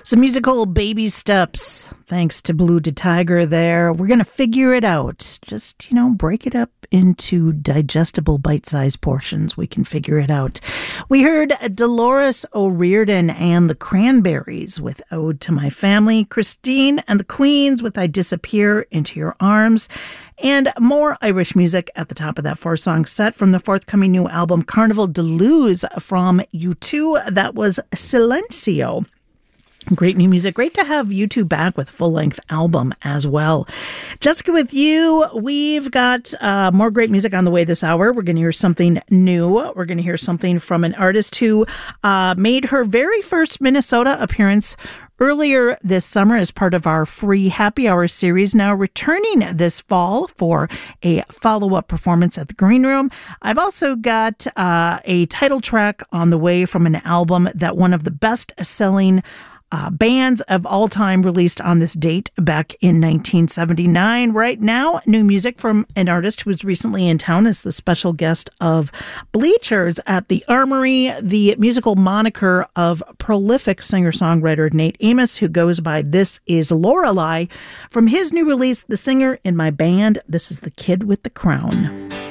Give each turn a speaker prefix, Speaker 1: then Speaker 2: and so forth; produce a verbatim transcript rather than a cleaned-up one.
Speaker 1: Some musical baby steps, thanks to Blue de Tiger there. We're going to figure it out. Just, you know, break it up into digestible bite-sized portions. We can figure it out. We heard Dolores O'Riordan and the Cranberries with Ode to My Family, Christine and the Queens with I Disappear Into Your Arms, and more Irish music at the top of that four-song set from the forthcoming new album Carnival de Luz from U two. That was Silencio. Great new music. Great to have U two back with full-length album as well. Jessica with you. We've got uh, more great music on the way this hour. We're going to hear something new. We're going to hear something from an artist who uh, made her very first Minnesota appearance earlier this summer as part of our free happy hour series, now returning this fall for a follow-up performance at the Green Room. I've also got uh, a title track on the way from an album that one of the best-selling Uh, bands of all time released on this date back in nineteen seventy-nine. Right now, new music from an artist who was recently in town as the special guest of Bleachers at the Armory, the musical moniker of prolific singer-songwriter Nate Amos, who goes by This Is Lorelei. From his new release, The Singer in My Band, this is The Kid with the Crown.